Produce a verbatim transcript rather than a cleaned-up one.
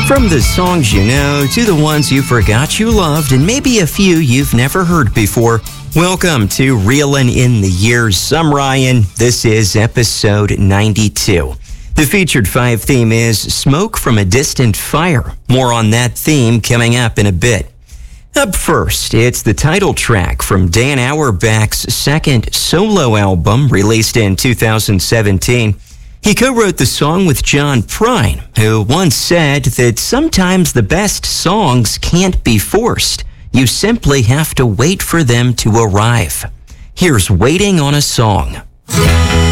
From the songs you know to the ones you forgot you loved and maybe a few you've never heard before. Welcome to Reelin' in the Years. I'm Ryan. This is episode ninety-two. The featured five theme is Smoke from a Distant Fire. More on that theme coming up in a bit. Up first, it's the title track from Dan Auerbach's second solo album released in two thousand seventeen. He co-wrote the song with John Prine, who once said that sometimes the best songs can't be forced. You simply have to wait for them to arrive. Here's Waiting on a Song.